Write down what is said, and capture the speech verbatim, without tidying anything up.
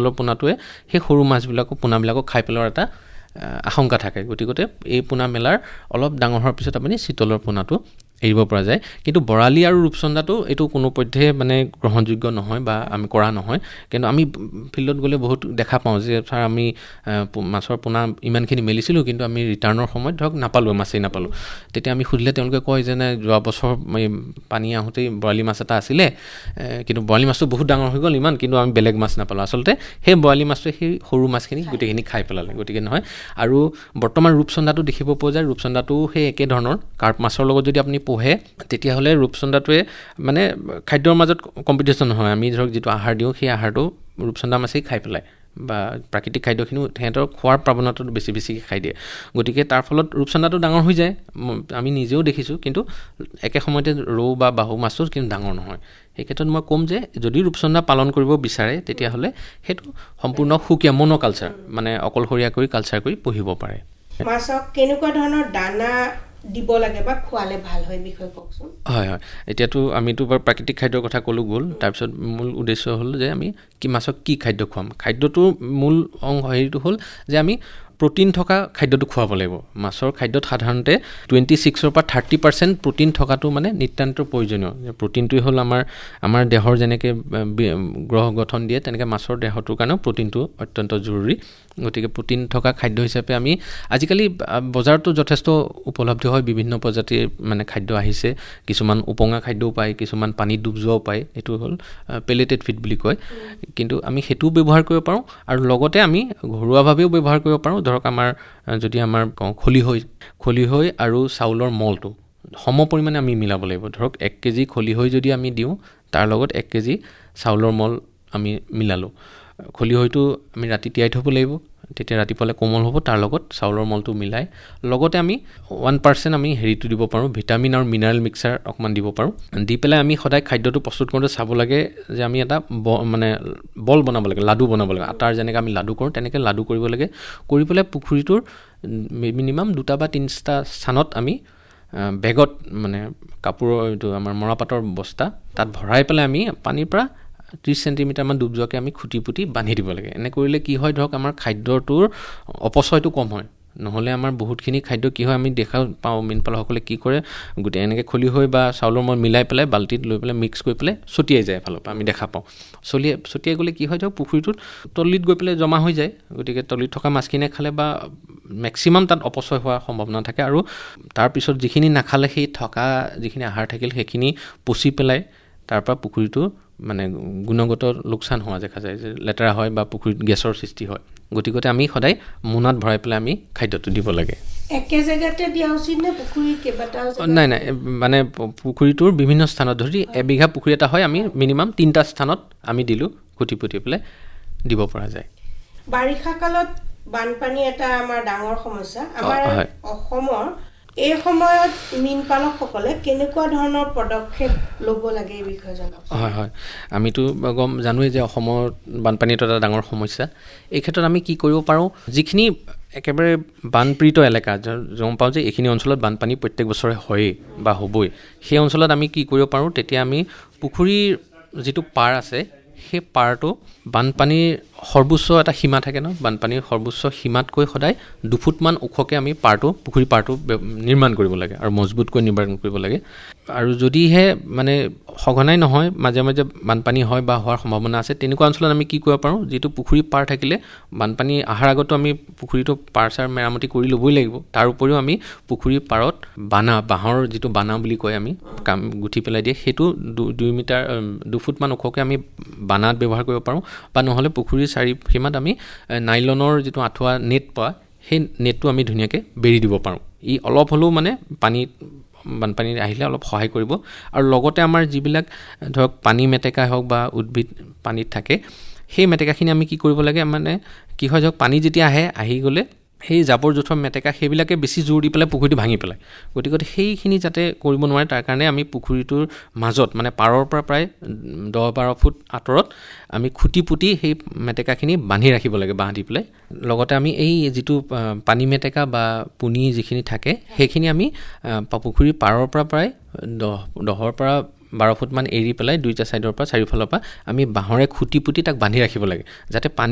চিতলৰ পোনাটোৱে সেই সৰু মাছবিলাকক পোনাবিলাকক খাই পেলোৱাৰ এটা আশংকা থাকে গতিকে এই পোনা মেলাৰ অলপ ডাঙৰ হোৱাৰ পিছত আপুনি চিতলৰ পোনাটো এৰিব পৰা যায় কিন্তু বৰালি আৰু ৰূপচন্দাটো এইটো কোনো পধ্যে মানে গ্ৰহণযোগ্য নহয় বা আমি কৰা নহয় কিন্তু আমি ফিল্ডত গ'লে বহুত দেখা পাওঁ যে ছাৰ আমি মাছৰ পোনা ইমানখিনি মেলিছিলোঁ কিন্তু আমি ৰিটাৰ্ণৰ সময়ত ধৰক নাপালোঁ মাছেই নাপালোঁ তেতিয়া আমি সুধিলে তেওঁলোকে কয় যে নাই যোৱা বছৰ পানী আহোঁতেই বৰালি মাছ এটা আছিলে কিন্তু বৰালি মাছটো বহুত ডাঙৰ হৈ গ'ল ইমান কিন্তু আমি বেলেগ মাছ নাপালোঁ আচলতে সেই বৰালি মাছটোৱে সেই সৰু মাছখিনি গোটেইখিনি খাই পেলালে গতিকে নহয় আৰু বৰ্তমান ৰূপচন্দাটো দেখিব পোৱা যায় ৰূপচন্দাটো সেই একে ধৰণৰ কাৰ্প মাছৰ লগত যদি আপুনি পোহে তেতিয়াহ'লে ৰূপচন্দাটোৱে মানে খাদ্যৰ মাজত কম্পিটিশ্যন নহয় আমি ধৰক যিটো আহাৰ দিওঁ সেই আহাৰটো ৰূপচন্দা মাছেই খাই পেলায় বা প্ৰাকৃতিক খাদ্যখিনিও সিহঁতৰ খোৱাৰ প্ৰৱণতাটো বেছি বেছিকৈ খাই দিয়ে গতিকে তাৰ ফলত ৰূপচন্দাটো ডাঙৰ হৈ যায় আমি নিজেও দেখিছোঁ কিন্তু একে সময়তে ৰৌ বা বাহু মাছটো কিন্তু ডাঙৰ নহয় এই ক্ষেত্ৰত মই ক'ম যে যদি ৰূপচন্দা পালন কৰিব বিচাৰে তেতিয়াহ'লে সেইটো সম্পূৰ্ণ সুকীয়া মনো কালচাৰ মানে অকলশৰীয়া কৰি কালচাৰ কৰি পুহিব পাৰে মাছক কেনেকুৱা ধৰণৰ দানা দিব লাগে বা খোৱালে ভাল হয় বিষয় কওকচোন হয় হয় এতিয়াতো আমিতো বাৰু প্ৰাকৃতিক খাদ্যৰ কথা ক'লোঁ গ'ল তাৰপিছত মূল উদ্দেশ্য হ'ল যে আমি কি মাছক কি খাদ্য খুৱাম খাদ্যটোৰ মূল অংশ হেৰিটো হ'ল যে আমি প্ৰটিন থকা খাদ্যটো খুৱাব লাগিব মাছৰ খাদ্যত সাধাৰণতে টুৱেণ্টি ছিক্সৰ পৰা থাৰ্টি পাৰ্চেণ্ট প্ৰটিন থকাটো মানে নিতান্ত প্ৰয়োজনীয় প্ৰটিনটোৱে হ'ল আমাৰ আমাৰ দেহৰ যেনেকৈ গ্ৰহ গঠন দিয়ে তেনেকৈ মাছৰ দেহটোৰ কাৰণেও প্ৰটিনটো অত্যন্ত জৰুৰী গতিকে প্ৰটিন থকা খাদ্য হিচাপে আমি আজিকালি বজাৰতো যথেষ্ট উপলব্ধ হয় বিভিন্ন প্ৰজাতিৰ মানে খাদ্য আহিছে কিছুমান উপঙা খাদ্যও পায় কিছুমান পানীত ডুব যোৱাও পায় এইটো হ'ল পেলেটেড ফিড বুলি কয় কিন্তু আমি সেইটোও ব্যৱহাৰ কৰিব পাৰোঁ আৰু লগতে আমি ঘৰুৱাভাৱেও ব্যৱহাৰ কৰিব পাৰোঁ ধৰক আমাৰ যদি আমাৰ খলিহৈ খলিহৈ আৰু চাউলৰ মলটো সম পৰিমাণে আমি মিলাব লাগিব ধৰক এক কেজি খলিহৈ যদি আমি দিওঁ তাৰ লগত এক কেজি চাউলৰ মল আমি মিলালোঁ খলিহৈটো আমি ৰাতি তিয়াই থ'ব লাগিব তেতিয়া ৰাতিপুৱালে কোমল হ'ব তাৰ লগত চাউলৰ মলটো মিলাই লগতে আমি ওৱান পাৰ্চেণ্ট আমি হেৰিটো দিব পাৰোঁ ভিটামিন আৰু মিনাৰেল মিক্সাৰ অকণমান দিব পাৰোঁ দি পেলাই আমি সদায় খাদ্যটো প্ৰস্তুত কৰোঁতে চাব লাগে যে আমি এটা মানে বল বনাব লাগে লাডু বনাব লাগে আটাৰ যেনেকৈ আমি লাডু কৰোঁ তেনেকৈ লাডু কৰিব লাগে কৰি পেলাই পুখুৰীটোৰ মিনিমাম দুটা বা তিনিটা স্থানত আমি বেগত মানে কাপোৰৰ এইটো আমাৰ মৰাপাতৰ বস্তা তাত ভৰাই পেলাই আমি পানীৰ পৰা ত্ৰিছ চেণ্টিমিটাৰমান ডুব যোৱাকৈ আমি খুটি পুটি বান্ধি দিব লাগে এনে কৰিলে কি হয় ধৰক আমাৰ খাদ্যটোৰ অপচয়টো কম হয় নহ'লে আমাৰ বহুতখিনি খাদ্য কি হয় আমি দেখা পাওঁ মীনপালকসকলে কি কৰে গোটেই এনেকৈ খলিহৈ বা চাউলৰ মল মিলাই পেলাই বাল্টিত লৈ পেলাই মিক্স কৰি পেলাই ছটিয়াই যায় এফালৰ পৰা আমি দেখা পাওঁ চলিয়াই ছটিয়াই গ'লে কি হয় ধৰক পুখুৰীটোত তলিত গৈ পেলাই জমা হৈ যায় গতিকে তলিত থকা মাছখিনিয়ে খালে বা মেক্সিমাম তাত অপচয় হোৱাৰ সম্ভাৱনা থাকে আৰু তাৰপিছত যিখিনি নাখালে সেই থকা যিখিনি আহাৰ থাকিল সেইখিনি পচি পেলাই তাৰ পৰা পুখুৰীটো মানে গুণগত লোকচান হোৱা দেখা যায় যে লেতেৰা হয় বা পুখুৰীত গেছৰ সৃষ্টি হয় গতিকে আমি সদায় মোনাত ভৰাই পেলাই আমি খাদ্যটো দিব লাগে একে জেগাতে দিয়া উচিত নে পুখুৰী কেইবাটাও নাই নাই মানে পুখুৰীটোৰ বিভিন্ন স্থানত ধৰি এবিঘা পুখুৰী এটা হয় আমি মিনিমাম তিনিটা স্থানত আমি দিলোঁ খুটি পুটি পেলাই দিব পৰা যায় বাৰিষা কালত বানপানী এটা আমাৰ ডাঙৰ সমস্যা আমাৰ অসমৰ এই সময়ত মীন পালকসকলে কেনেকুৱা ধৰণৰ পদক্ষেপ ল'ব লাগে এই বিষয়ে জনাওক হয় হয় আমিতো গম জানোৱেই যে অসমৰ বানপানীটো এটা ডাঙৰ সমস্যা এই ক্ষেত্ৰত আমি কি কৰিব পাৰোঁ যিখিনি একেবাৰে বানপীড়িত এলেকা গম পাওঁ যে এইখিনি অঞ্চলত বানপানী প্ৰত্যেক বছৰে হয়েই বা হ'বই সেই অঞ্চলত আমি কি কৰিব পাৰোঁ তেতিয়া আমি পুখুৰীৰ যিটো পাৰ আছে সেই পাৰটো বানপানীৰ সৰ্বোচ্চ এটা সীমা থাকে ন বানপানীৰ সৰ্বোচ্চ সীমাতকৈ সদায় দুফুটমান ওখকৈ আমি পাৰটো পুখুৰী পাৰটো নিৰ্মাণ কৰিব লাগে আৰু মজবুতকৈ নিৰ্মাণ কৰিব লাগে আৰু যদিহে মানে সঘনাই নহয় মাজে মাজে বানপানী হয় বা হোৱাৰ সম্ভাৱনা আছে তেনেকুৱা অঞ্চলত আমি কি কৰিব পাৰোঁ যিটো পুখুৰী পাৰ থাকিলে বানপানী অহাৰ আগতো আমি পুখুৰীটো পাৰ চাৰ মেৰামতি কৰি ল'বই লাগিব তাৰ উপৰিও আমি পুখুৰীৰ পাৰত বানা বাঁহৰ যিটো বানা বুলি কয় আমি কাম গুঠি পেলাই দিয়ে সেইটো দুই মিটাৰ দুফুটমান ওখকৈ আমি বানাত ব্যৱহাৰ কৰিব পাৰোঁ বা নহ'লে পুখুৰীৰ চাৰি সীমাত আমি নাইলনৰ যিটো আঁঠুৱা নেট পোৱা সেই নেটটো আমি ধুনীয়াকৈ বেৰি দিব পাৰোঁ ই অলপ হ'লেও মানে পানীত বানপানী আহিলে অলপ সহায় কৰিব আৰু লগতে আমাৰ যিবিলাক ধৰক পানী মেটেকা হওক বা উদ্ভিদ পানীত থাকে সেই মেটেকাখিনি আমি কি কৰিব লাগে মানে কি হয় ধৰক পানী যেতিয়া আহে আহি গ'লে সেই জাবৰ জোঁথৰ মেটেকা সেইবিলাকে বেছি জোৰ দি পেলাই পুখুৰীটো ভাঙি পেলায় গতিকে সেইখিনি যাতে কৰিব নোৱাৰে তাৰ কাৰণে আমি পুখুৰীটোৰ মাজত মানে পাৰৰ পৰা প্ৰায় দহ বাৰ ফুট আঁতৰত আমি খুটি পুটি সেই মেটেকাখিনি বান্ধি ৰাখিব লাগে বাঁহ দি পেলাই লগতে আমি এই যিটো পানী মেটেকা বা পুনি যিখিনি থাকে সেইখিনি আমি পুখুৰীৰ পাৰৰ পৰা প্ৰায় দহ দহৰ পৰা বাৰ ফুটমান এৰি পেলাই দুইটা ছাইডৰ পৰা চাৰিওফালৰ পৰা আমি বাঁহৰে খুটি পুটি তাক বান্ধি ৰাখিব লাগে যাতে পানী